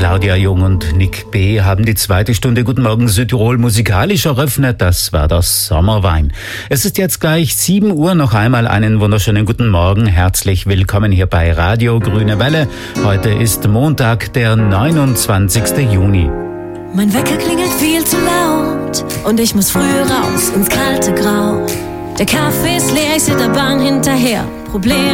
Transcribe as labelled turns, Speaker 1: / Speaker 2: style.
Speaker 1: Claudia Jung und Nick B. haben die zweite Stunde Guten Morgen Südtirol musikalisch eröffnet. Das war das Sommerwein. Es ist jetzt gleich 7 Uhr. Noch einmal einen wunderschönen guten Morgen. Herzlich willkommen hier bei Radio Grüne Welle. Heute ist Montag, der 29. Juni.
Speaker 2: Mein Wecker klingelt viel zu laut und ich muss früh raus ins kalte Grau. Der Kaffee ist leer, ich sitze der Bahn hinterher. Probleme